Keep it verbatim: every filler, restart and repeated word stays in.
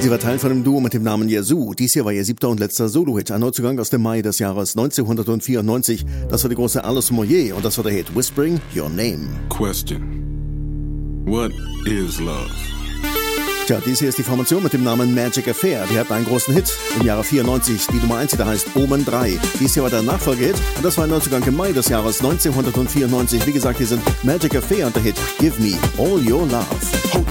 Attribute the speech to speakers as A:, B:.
A: Sie war Teil von einem Duo mit dem Namen Yazoo. Dies hier war ihr siebter und letzter Solo-Hit. Ein Neuzugang aus dem Mai des Jahres neunzehnhundertvierundneunzig. Das war die große Alice Moyer und das war der Hit Whispering Your Name.
B: Question. What is love?
A: Tja, dies hier ist die Formation mit dem Namen Magic Affair. Die hat einen großen Hit im Jahre vierundneunzig. Die Nummer eins, die da heißt Omen drei. Dies hier war der Nachfolgehit und das war ein Neuzugang im Mai des Jahres neunzehnhundertvierundneunzig. Wie gesagt, hier sind Magic Affair und der Hit Give Me All Your Love.
B: Hold